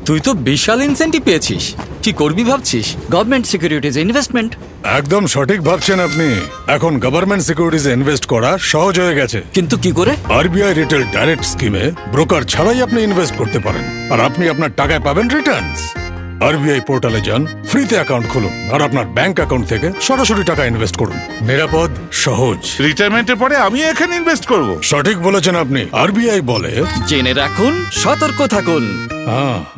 তুই তো বিশাল ইনসেন্টিভ পেয়েছিস, কি করবি ভাবছিস? Government securities investment. একদম সঠিক ভাবছেন আপনি। এখন গভর্নমেন্ট সিকিউরিটিজে ইনভেস্ট করা সহজ হয়ে গেছে। কিন্তু কি করে? আরবিআই রিটেল ডাইরেক্ট স্কিমে ব্রোকার ছাড়াই আপনি ইনভেস্ট করতে পারেন, আর আপনি আপনার টাকায় পাবেন রিটার্নস। আরবিআই পোর্টালে যান, ফ্রিতে অ্যাকাউন্ট খুলুন, আর আপনার ব্যাংক অ্যাকাউন্ট থেকে সরাসরি টাকা ইনভেস্ট করুন। নিরাপদ, সহজ। রিটায়ারমেন্টের পরে আমি এখানে ইনভেস্ট করব। সঠিক বলেছেন আপনি। আরবিআই বলে, জেনে রাখুন, সতর্ক থাকুন। হ্যাঁ।